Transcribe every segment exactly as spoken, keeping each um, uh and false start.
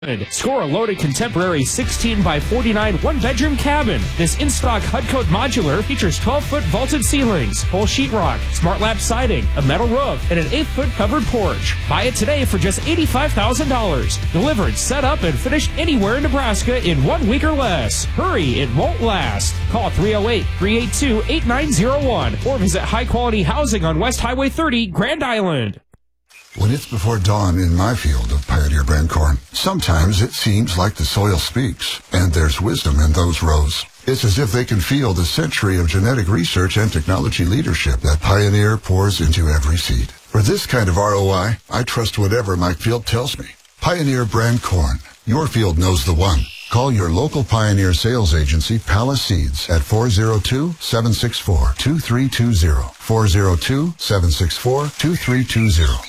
Score a loaded contemporary sixteen by forty-nine one-bedroom cabin. This in-stock H U D Code modular features twelve-foot vaulted ceilings, full sheetrock, smart lap siding, a metal roof, and an eight-foot covered porch. Buy it today for just eighty-five thousand dollars. Delivered, set up, and finished anywhere in Nebraska in one week or less. Hurry, it won't last. Call three oh eight, three eight two, eight nine oh one or visit High Quality Housing on West Highway thirty, Grand Island. When it's before dawn in my field of Pioneer brand corn, sometimes it seems like the soil speaks, and there's wisdom in those rows. It's as if they can feel the century of genetic research and technology leadership that Pioneer pours into every seed. For this kind of R O I, I trust whatever my field tells me. Pioneer brand corn. Your field knows the one. Call your local Pioneer sales agency, Palace Seeds, at four oh two, seven six four, two three two oh, four oh two, seven six four, two three two oh.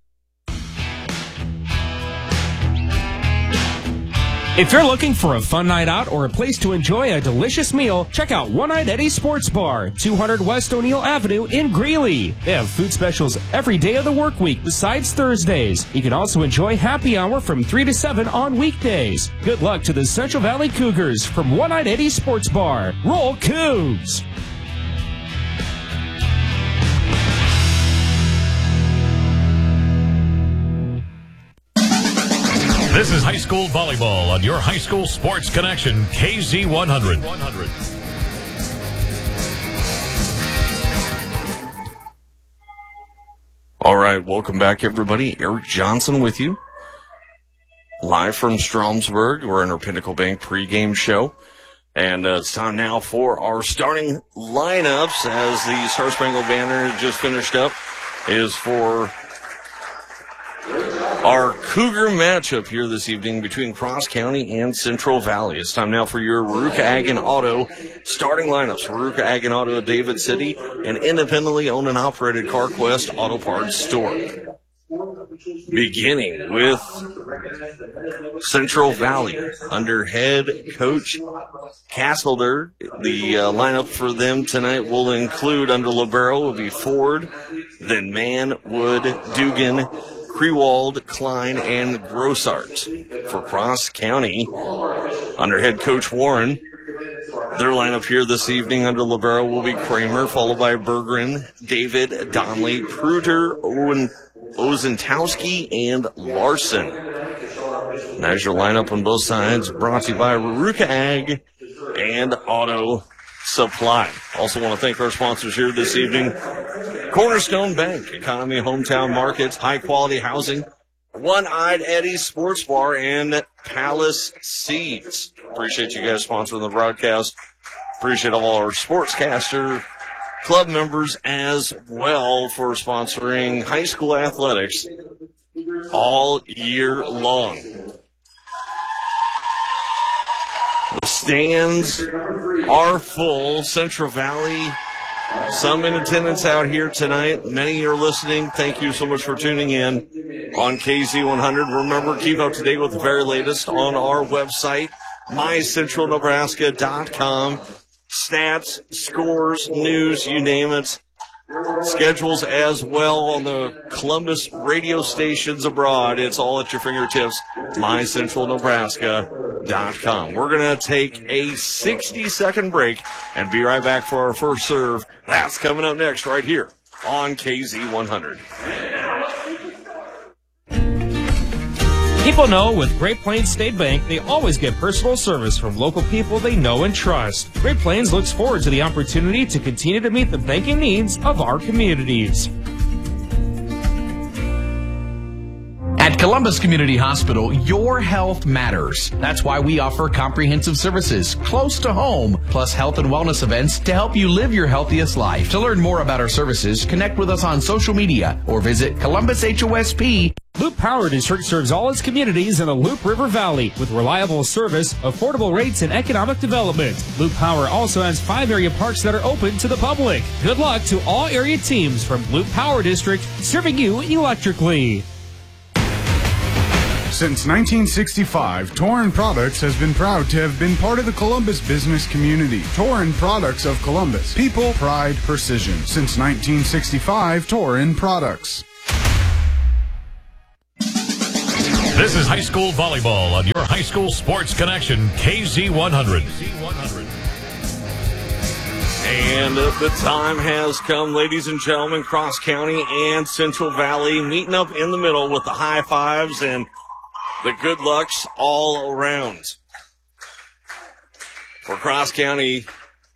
If you're looking for a fun night out or a place to enjoy a delicious meal, check out One-Eyed Eddie Sports Bar, two hundred West O'Neill Avenue in Greeley. They have food specials every day of the work week besides Thursdays. You can also enjoy happy hour from three to seven on weekdays. Good luck to the Central Valley Cougars from One-Eyed Eddie Sports Bar. Roll Cougs! This is high school volleyball on your high school sports connection, K Z one hundred. All right, welcome back, everybody. Eric Johnson with you. Live from Stromsburg. We're in our Pinnacle Bank pregame show. And uh, it's time now for our starting lineups as the Star Spangled Banner just finished up. Is for our Cougar matchup here this evening between Cross County and Central Valley. It's time now for your Veruca Ag and Auto starting lineups. Veruca Ag and Auto of David City, an independently owned and operated CarQuest Auto Parts store. Beginning with Central Valley under head coach Castleder. The uh, lineup for them tonight will include under libero will be Ford, then Mann, Wood, Dugan, Crewald, Klein, and Grossart. For Cross County, under head coach Warren, their lineup here this evening under libero will be Kramer, followed by Berggren, David, Donnelly, Pruter, Owen, Ozentowski, and Larson. And that's your lineup on both sides, brought to you by Veruca Ag and Auto Supply. Also want to thank our sponsors here this evening. Cornerstone Bank, Economy Hometown Markets, High Quality Housing, One-Eyed Eddie Sports Bar, and Palace Seeds. Appreciate you guys sponsoring the broadcast. Appreciate all our sportscaster club members as well for sponsoring high school athletics all year long. The stands are full. Central Valley, some in attendance out here tonight. Many are listening. Thank you so much for tuning in on K Z one hundred. Remember, keep up to date with the very latest on our website, my central nebraska dot com. Stats, scores, news, you name it. Schedules as well on the Columbus radio stations abroad. It's all at your fingertips, my central nebraska dot com. We're going to take a sixty-second break and be right back for our first serve. That's coming up next right here on K Z one hundred. People know with Great Plains State Bank, they always get personal service from local people they know and trust. Great Plains looks forward to the opportunity to continue to meet the banking needs of our communities. At Columbus Community Hospital, your health matters. That's why we offer comprehensive services close to home, plus health and wellness events to help you live your healthiest life. To learn more about our services, connect with us on social media or visit Columbus H O S P. Loop Power District serves all its communities in the Loop River Valley with reliable service, affordable rates, and economic development. Loop Power also has five area parks that are open to the public. Good luck to all area teams from Loop Power District, serving you electrically. Since nineteen sixty-five, Torin Products has been proud to have been part of the Columbus business community. Torin Products of Columbus. People, pride, precision. Since nineteen sixty-five, Torin Products. This is high school volleyball on your high school sports connection, K Z one hundred. And the time has come, ladies and gentlemen. Cross County and Central Valley meeting up in the middle with the high fives and the good lucks all around. For Cross County,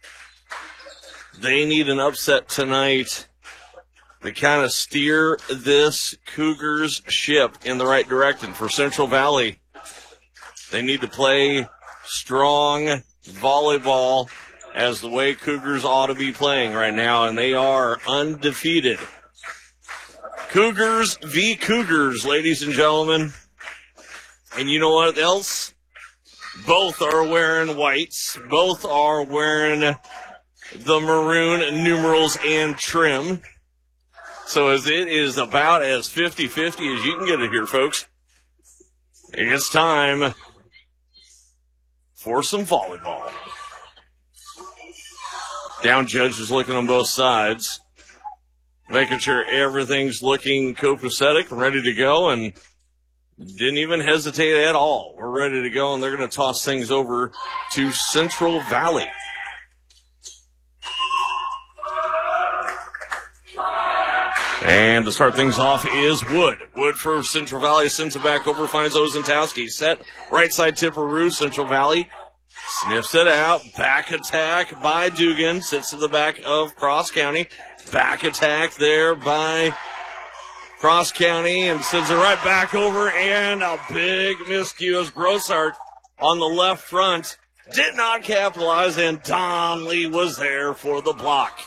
they need an upset tonight to kind of steer this Cougars ship in the right direction. For Central Valley, they need to play strong volleyball as the way Cougars ought to be playing right now, and they are undefeated. Cougars v. Cougars, ladies and gentlemen. And you know what else? Both are wearing whites. Both are wearing the maroon numerals and trim. So as it is about as fifty-fifty as you can get it here, folks. It's time for some volleyball. Down judges looking on both sides, making sure everything's looking copacetic, ready to go, and didn't even hesitate at all. We're ready to go, and they're going to toss things over to Central Valley. And to start things off is Wood. Wood for Central Valley sends it back over, finds Ozentowski. Set, right side Tipperoo, Central Valley. Sniffs it out. Back attack by Dugan. Sits to the back of Cross County. Back attack there by Cross County and sends it right back over. And a big miscue as Grossart on the left front did not capitalize, and Donley was there for the block.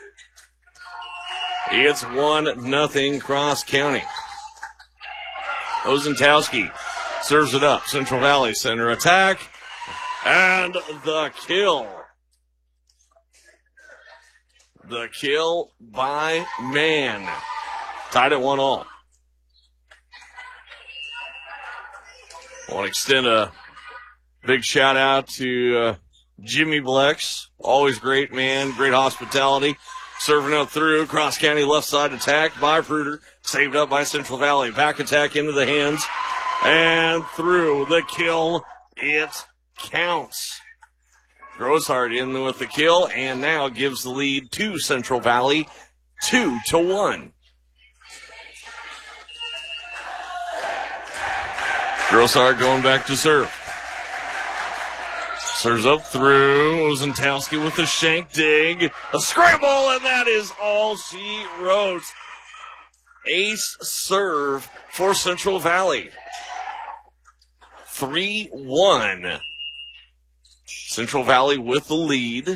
It's one nothing Cross County. Ozentowski serves it up. Central Valley center attack. And the kill. The kill by Man. Tied at one all. I want to extend a big shout out to uh, Jimmy Blex. Always great man, great hospitality. Serving up through Cross County left side attack by Pruder. Saved up by Central Valley. Back attack into the hands. And through the kill. It counts. Grossart in with the kill and now gives the lead to Central Valley, two to one. Grossart going back to serve. Serves up through Ozentowski with a shank dig, a scramble, and that is all she wrote. Ace serve for Central Valley. three one. Central Valley with the lead.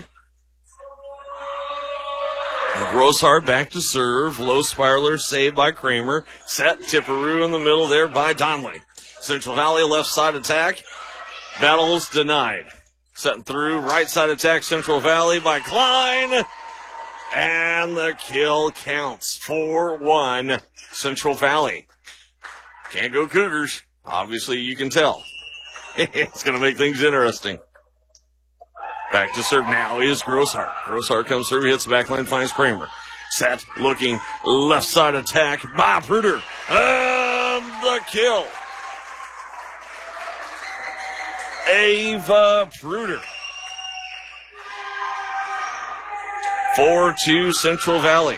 Grossart back to serve. Low spiraler saved by Kramer. Set Tipperoo in the middle there by Donley. Central Valley left side attack. Battles denied. Setting through right side attack Central Valley by Klein. And the kill counts. four one Central Valley. Can't go Cougars. Obviously you can tell. It's going to make things interesting. Back to serve now is Grossart. Grossart comes through, hits the back line, finds Kramer. Set, looking, left side attack by Pruder. And the kill. Ava Pruder. four two Central Valley.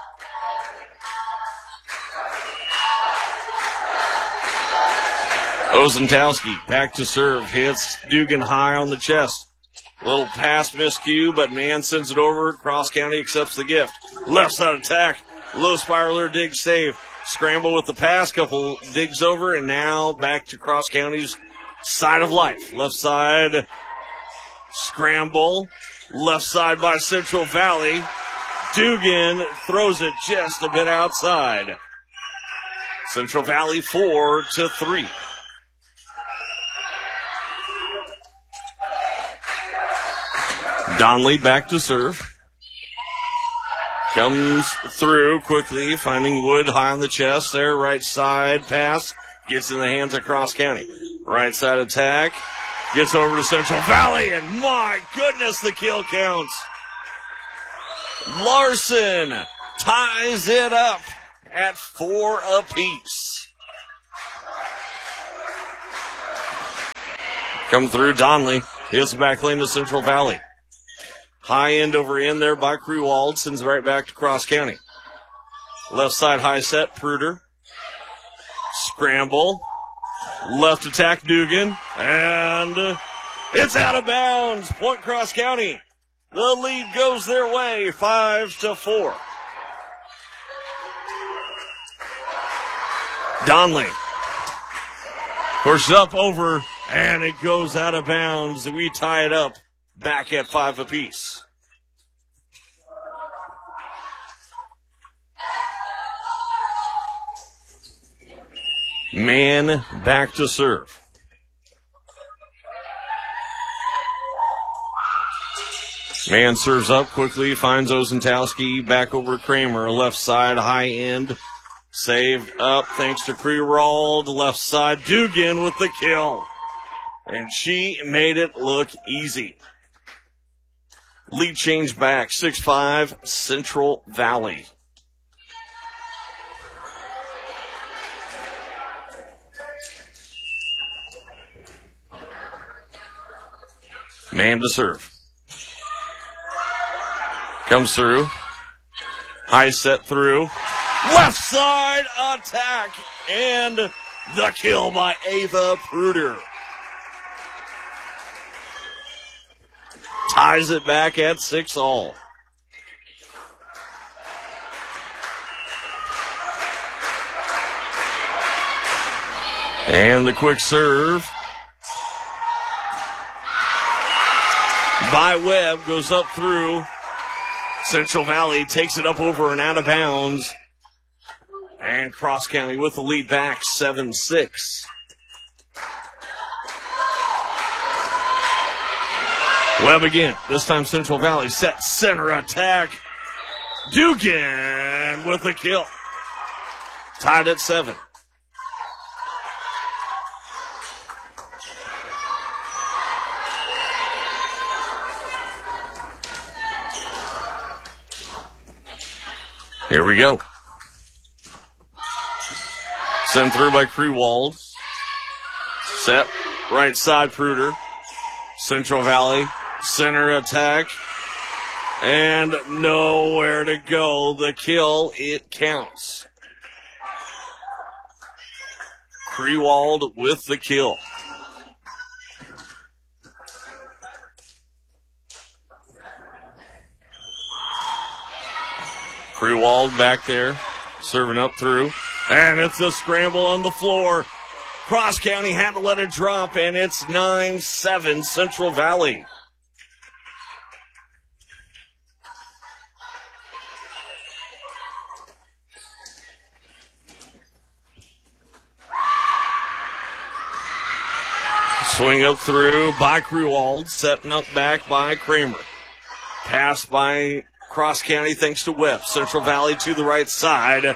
Ozentowski back to serve, hits Dugan high on the chest. Little pass miscue, but Man sends it over. Cross County accepts the gift. Left side attack. Low spiraler dig save. Scramble with the pass. Couple digs over, and now back to Cross County's side of life. Left side scramble. Left side by Central Valley. Dugan throws it just a bit outside. Central Valley four to three. Donley back to serve. Comes through quickly, finding Wood high on the chest there. Right side pass. Gets in the hands of Cross County. Right side attack. Gets over to Central Valley, and my goodness, the kill counts. Larson ties it up at four apiece. Come through, Donley. Hits the back lane to Central Valley. High end over in there by Crewald. Sends it right back to Cross County. Left side high set, Pruder. Scramble. Left attack, Dugan. And uh, it's out of bounds. Point Cross County. The lead goes their way, five to four. Donley. Pushes up over, and it goes out of bounds. We tie it up back at five apiece. Man back to serve. Man serves up quickly, finds Ozentowski, back over Kramer, left side, high end, saved up thanks to Crewald, left side, Dugan with the kill. And she made it look easy. Lead change back, six five, Central Valley. Man to serve. Comes through. High set through. Left side attack. And the kill by Ava Pruder. Ties it back at six all. And the quick serve by Webb goes up through. Central Valley takes it up over and out of bounds. And Cross County with the lead back, seven six. Webb again. This time Central Valley set center attack. Dugan with the kill. Tied at seven. Here we go. Sent through by Crewald. Set. Right side, Pruder. Central Valley. Center attack. And nowhere to go. The kill, it counts. Crewald with the kill. Crewald back there, serving up through. And it's a scramble on the floor. Cross County had to let it drop, and it's nine seven Central Valley. Swing up through by Crewald, setting up back by Kramer. Pass by Cross County thanks to Webb. Central Valley to the right side.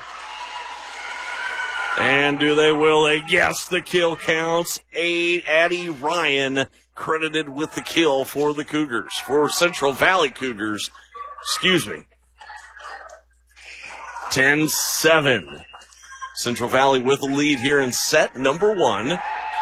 And do they, will they? Yes, the kill counts. A, Addie Ryan credited with the kill for the Cougars, for Central Valley Cougars. Excuse me. ten seven. Central Valley with the lead here in set number one.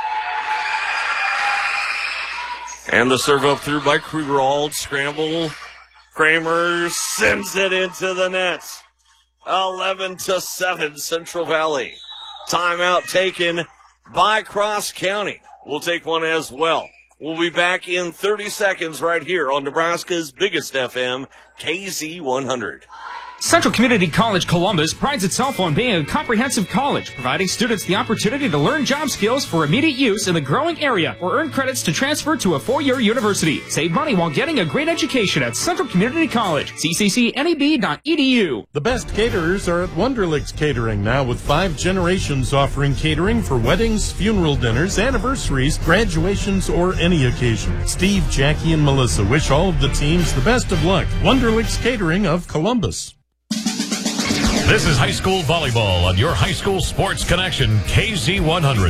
And the serve up through by Crewald. Scramble. Kramer sends it into the net. eleven to seven, Central Valley. Timeout taken by Cross County. We'll take one as well. We'll be back in thirty seconds right here on Nebraska's biggest F M, K Z one hundred. Central Community College Columbus prides itself on being a comprehensive college, providing students the opportunity to learn job skills for immediate use in the growing area or earn credits to transfer to a four-year university. Save money while getting a great education at Central Community College. C C C N E B dot E D U. The best caterers are at Wonderlicks Catering, now with five generations offering catering for weddings, funeral dinners, anniversaries, graduations, or any occasion. Steve, Jackie, and Melissa wish all of the teams the best of luck. Wonderlicks Catering of Columbus. This is high school volleyball on your high school sports connection, K Z one hundred.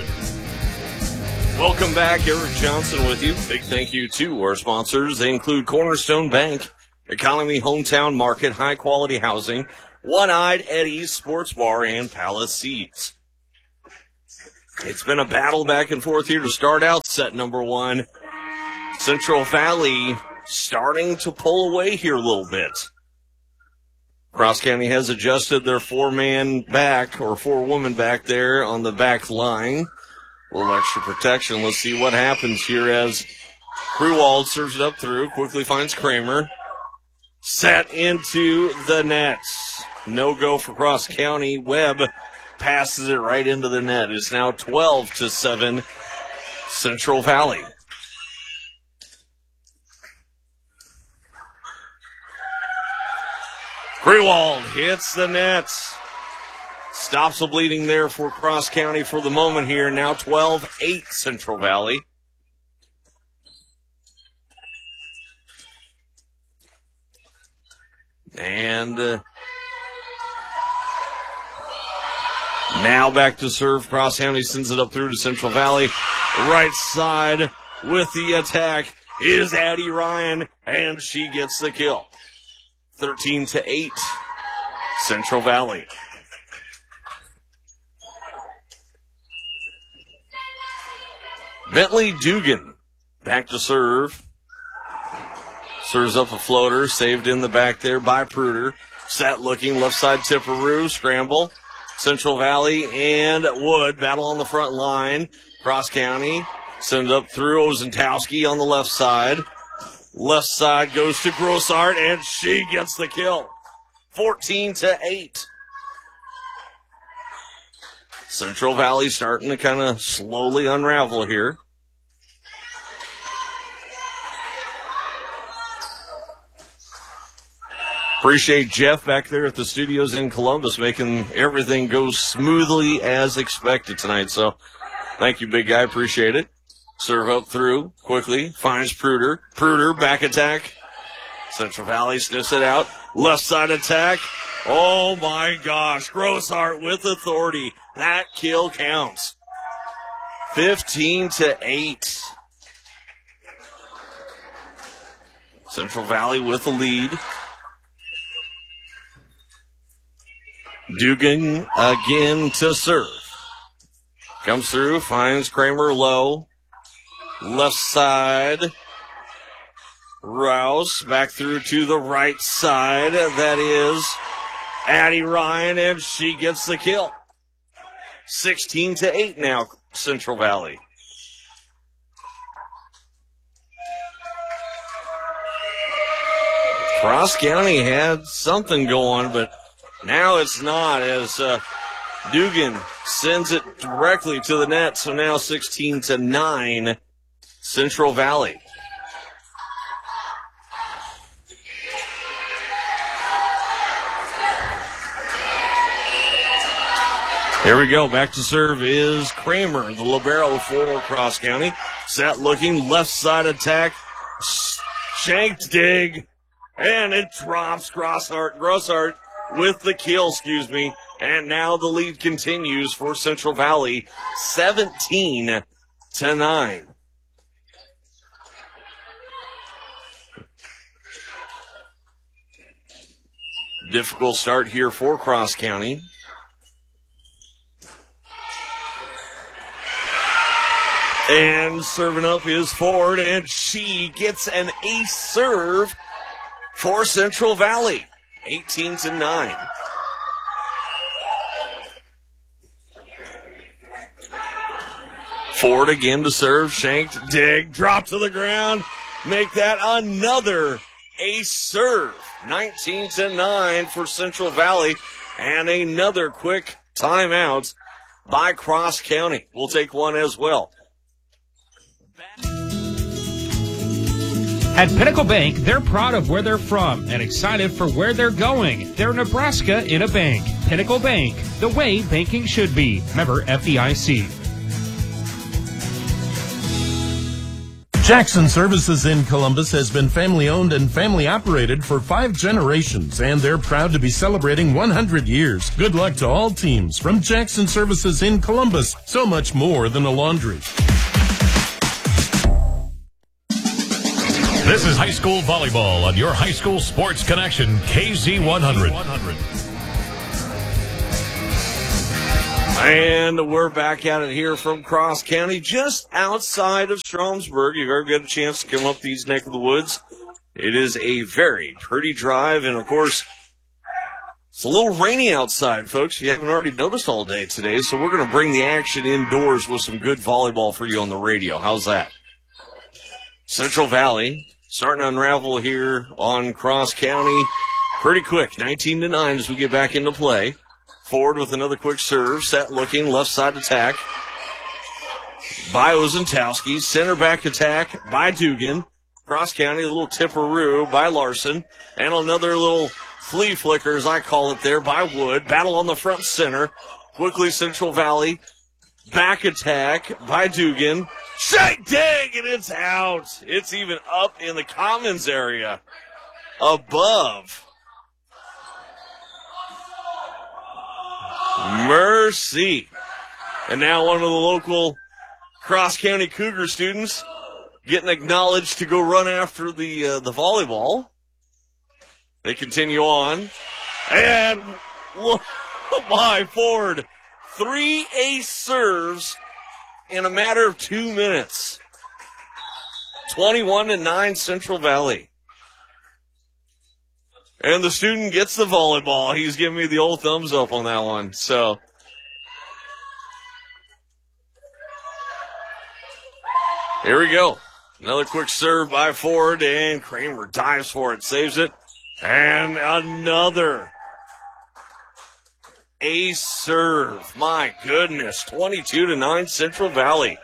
Welcome back. Eric Johnson with you. Big thank you to our sponsors. They include Cornerstone Bank, Economy Hometown Market, High Quality Housing, One-Eyed Eddie's Sports Bar, and Palace Seeds. It's been a battle back and forth here to start out set number one. Central Valley starting to pull away here a little bit. Cross County has adjusted their four-man back or four-woman back there on the back line. A little extra protection. Let's see what happens here as Grewald serves it up through, quickly finds Kramer. Set into the nets. No go for Cross County. Webb passes it right into the net. It's now twelve to seven, Central Valley. Grewald hits the nets. Stops the bleeding there for Cross County for the moment here. Now twelve eight Central Valley. And uh, now back to serve. Cross County sends it up through to Central Valley. Right side with the attack is Addie Ryan, and she gets the kill. thirteen to eight, Central Valley. Bentley Dugan back to serve. Serves up a floater, saved in the back there by Pruder. Set looking, left side Tipperoo, scramble. Central Valley and Wood battle on the front line. Cross County sends up through Ozentowski on the left side. Left side goes to Grossart, and she gets the kill. fourteen to eight. Central Valley starting to kind of slowly unravel here. Appreciate Jeff back there at the studios in Columbus making everything go smoothly as expected tonight. So thank you, big guy. Appreciate it. Serve up through quickly. Finds Pruder. Pruder back attack. Central Valley sniffs it out. Left side attack. Oh my gosh. Grossart with authority. That kill counts. fifteen to eight. Central Valley with the lead. Dugan again to serve. Comes through, finds Kramer low. Left side. Rouse back through to the right side. That is Addie Ryan, and she gets the kill. sixteen to eight now, Central Valley. Cross County had something going, but now it's not, as uh, Dugan sends it directly to the net. So now sixteen to nine, Central Valley. Here we go. Back to serve is Kramer, the libero for Cross County. Set looking, left side attack. Shanked dig. And it drops Grossart. Grossart with the kill, excuse me. And now the lead continues for Central Valley, seventeen to nine. Difficult start here for Cross County. And serving up is Ford, and she gets an ace serve for Central Valley, eighteen to nine. Ford again to serve, shanked, dig, drop to the ground, make that another ace serve. nineteen to nine for Central Valley, and another quick timeout by Cross County. We'll take one as well. At Pinnacle Bank, they're proud of where they're from and excited for where they're going. They're Nebraska in a bank. Pinnacle Bank, the way banking should be. Member F D I C. Jackson Services in Columbus has been family-owned and family-operated for five generations, and they're proud to be celebrating one hundred years. Good luck to all teams from Jackson Services in Columbus. So much more than a laundry. This is high school volleyball on your high school sports connection, K Z one hundred. And we're back at it here from Cross County, just outside of Stromsburg. You've ever got a chance to come up these neck of the woods, it is a very pretty drive. And, of course, it's a little rainy outside, folks. You haven't already noticed all day today, so we're going to bring the action indoors with some good volleyball for you on the radio. How's that? Central Valley starting to unravel here on Cross County pretty quick, nineteen to nine as we get back into play. Forward with another quick serve, set looking, left side attack by Ozentowski. Center back attack by Dugan. Cross County, a little tipperoo by Larson. And another little flea flicker, as I call it there, by Wood. Battle on the front center. Quickly Central Valley. Back attack by Dugan. Shake dig, and it's out. It's even up in the commons area above. Mercy. And now one of the local Cross County Cougar students getting acknowledged to go run after the uh, the volleyball. They continue on. And look, my Ford. Three ace serves in a matter of two minutes. twenty-one to nine Central Valley. And the student gets the volleyball. He's giving me the old thumbs up on that one. So, here we go. Another quick serve by Ford, and Kramer dives for it, saves it. And another ace serve. My goodness, twenty-two to nine Central Valley.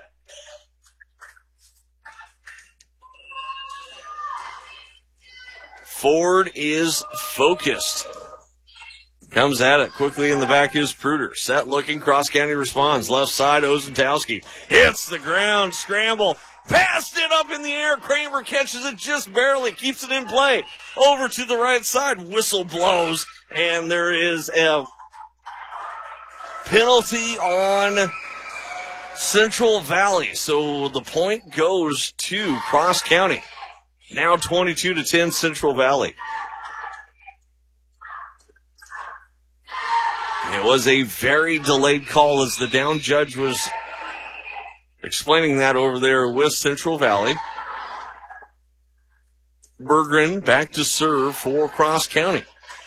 Ford is focused. Comes at it. Quickly in the back is Pruder. Set looking. Cross County responds. Left side, Ozentowski. Hits the ground. Scramble. Passed it up in the air. Kramer catches it just barely. Keeps it in play. Over to the right side. Whistle blows. And there is a penalty on Central Valley. So the point goes to Cross County. Now twenty-two to ten Central Valley. It was a very delayed call as the down judge was explaining that over there with Central Valley. Berggren back to serve for Cross County.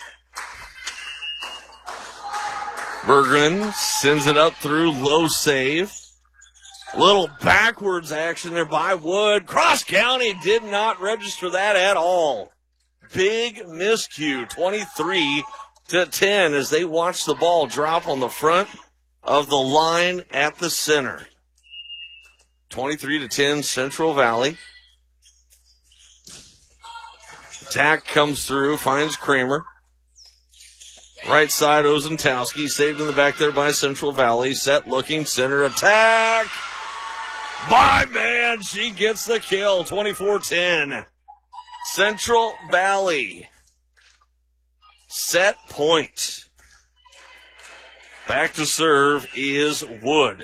Berggren sends it up through, low save. Little backwards action there by Wood. Cross County did not register that at all. Big miscue, twenty-three to ten, as they watch the ball drop on the front of the line at the center. twenty-three to ten, Central Valley. Attack comes through, finds Kramer. Right side, Ozentowski, saved in the back there by Central Valley. Set looking, center attack. By man, she gets the kill, twenty-four ten. Central Valley. Set point. Back to serve is Wood.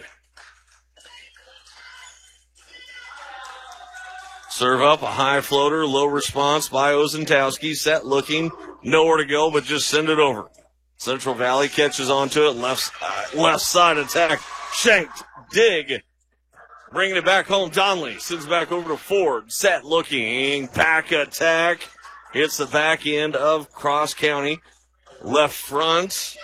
Serve up, a high floater, low response by Ozentowski. Set looking, nowhere to go, but just send it over. Central Valley catches onto it, left, uh, left side attack, shanked, dig. Bringing it back home, Donnelly sends back over to Ford. Set looking, back attack. Hits the back end of Cross County. Left front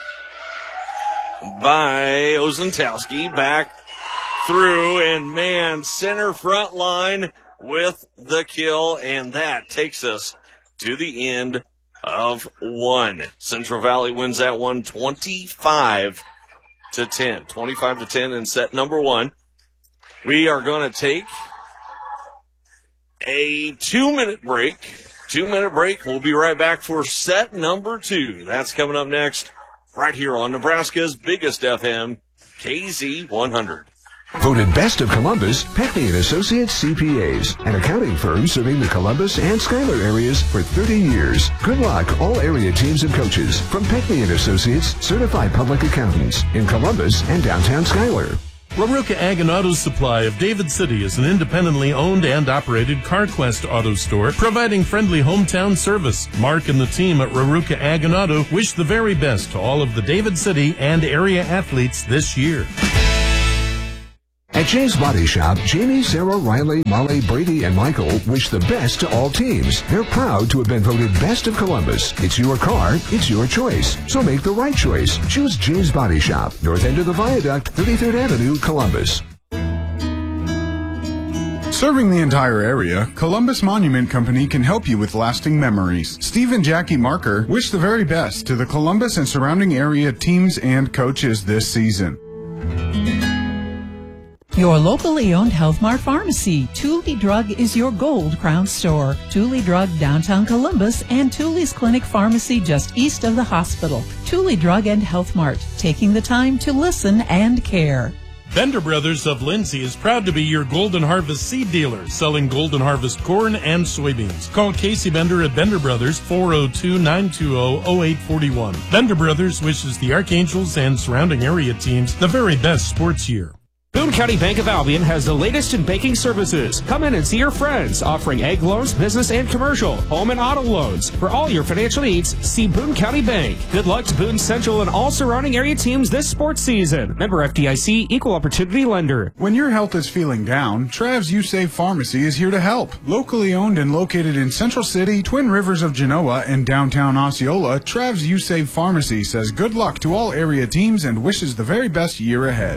by Ozentowski. Back through, and man, center front line with the kill. And that takes us to the end of one. Central Valley wins that one twenty-five to ten. twenty-five to ten in set number one. We are going to take a two-minute break. Two-minute break. We'll be right back for set number two. That's coming up next right here on Nebraska's biggest F M, K Z one hundred. Voted Best of Columbus, Peckney and Associates C P As, an accounting firm serving the Columbus and Schuyler areas for thirty years. Good luck, all area teams and coaches from Peckney and Associates, certified public accountants in Columbus and downtown Schuyler. Raruka Ag and Auto Supply of David City is an independently owned and operated CarQuest auto store providing friendly hometown service. Mark and the team at Raruka Ag and Auto wish the very best to all of the David City and area athletes this year. At James Body Shop, Jamie, Sarah, Riley, Molly, Brady, and Michael wish the best to all teams. They're proud to have been voted Best of Columbus. It's your car, it's your choice. So make the right choice. Choose James Body Shop, north end of the Viaduct, thirty-third Avenue, Columbus. Serving the entire area, Columbus Monument Company can help you with lasting memories. Steve and Jackie Marker wish the very best to the Columbus and surrounding area teams and coaches this season. Your locally owned Health Mart Pharmacy. Thule Drug is your gold crown store. Thule Drug downtown Columbus and Thule's Clinic Pharmacy just east of the hospital. Thule Drug and Health Mart, taking the time to listen and care. Bender Brothers of Lindsay is proud to be your Golden Harvest seed dealer, selling Golden Harvest corn and soybeans. Call Casey Bender at Bender Brothers, four oh two, nine two oh, oh eight four one. Bender Brothers wishes the Archangels and surrounding area teams the very best sports year. Boone County Bank of Albion has the latest in banking services. Come in and see your friends, offering egg loans, business and commercial, home and auto loans. For all your financial needs, see Boone County Bank. Good luck to Boone Central and all surrounding area teams this sports season. Member F D I C, Equal Opportunity Lender. When your health is feeling down, Trav's You Save Pharmacy is here to help. Locally owned and located in Central City, Twin Rivers of Genoa, and downtown Osceola, Trav's You Save Pharmacy says good luck to all area teams and wishes the very best year ahead.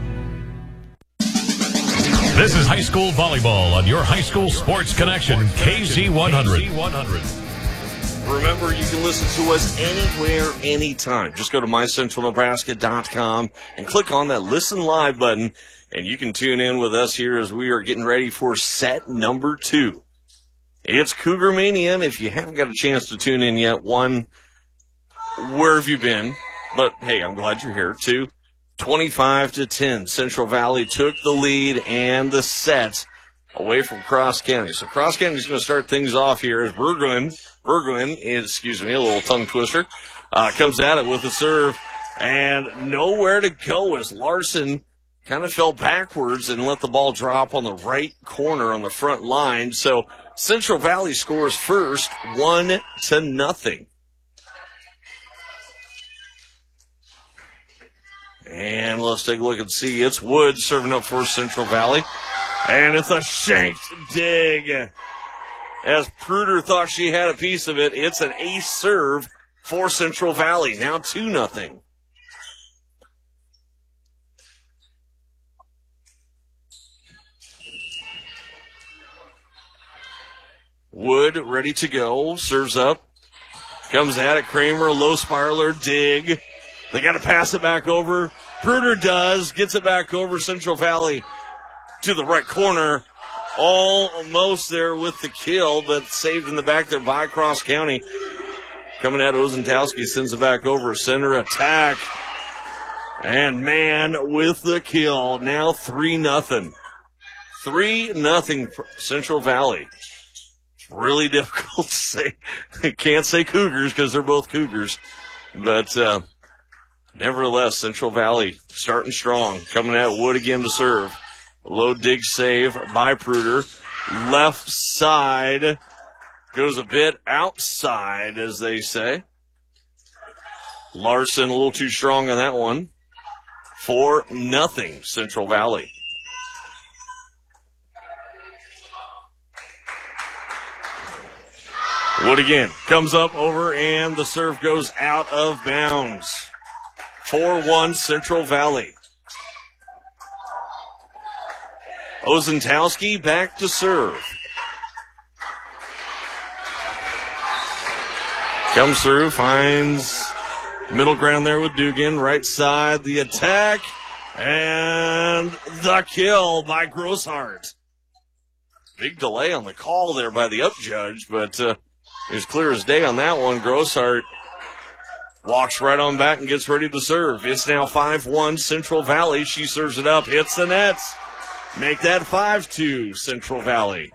This is high school volleyball on your high school sports connection, K Z one hundred. Remember, you can listen to us anywhere, anytime. Just go to my central nebraska dot com and click on that Listen Live button, and you can tune in with us here as we are getting ready for set number two. It's Cougar Mania, and if you haven't got a chance to tune in yet, one, where have you been? But, hey, I'm glad you're here. Two, twenty-five to ten, Central Valley took the lead and the set away from Cross County. So Cross County is going to start things off here as Burgoyne, Burgoyne, excuse me, a little tongue twister, uh, comes at it with a serve and nowhere to go as Larson kind of fell backwards and let the ball drop on the right corner on the front line. So Central Valley scores first, one to nothing. And let's take a look and see. It's Wood serving up for Central Valley. And it's a shanked dig. As Pruder thought she had a piece of it, it's an ace serve for Central Valley. Now two nothing. Wood ready to go. Serves up. Comes at it. Kramer, low spiraler, dig. They got to pass it back over. Pruder does. Gets it back over Central Valley to the right corner. Almost there with the kill, but saved in the back there by Cross County. Coming at Ozentowski, sends it back over. Center attack. And man with the kill. Now three nothing. three nothing Central Valley. Really difficult to say. Can't say Cougars because they're both Cougars. But, uh, nevertheless, Central Valley starting strong. Coming at Wood again to serve. Low dig save by Pruder. Left side goes a bit outside, as they say. Larson a little too strong on that one. Four nothing Central Valley. Wood again comes up over and the serve goes out of bounds. four one Central Valley. Ozentowski back to serve. Comes through, finds middle ground there with Dugan. Right side, the attack, and the kill by Grosshart. Big delay on the call there by the up judge, but uh, it was clear as day on that one. Grosshart walks right on back and gets ready to serve. It's now five one Central Valley. She serves it up, hits the nets. Make that five two Central Valley.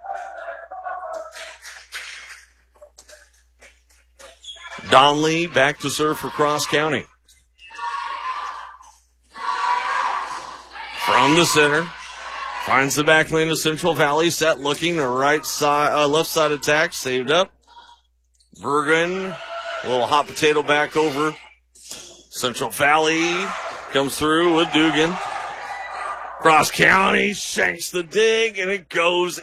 Donley back to serve for Cross County. from the center. Finds the back lane of Central Valley. Set looking the right side, uh, left side attack. Saved up. Bergen, a little hot potato back over. Central Valley comes through with Dugan. Cross County shanks the dig, and it goes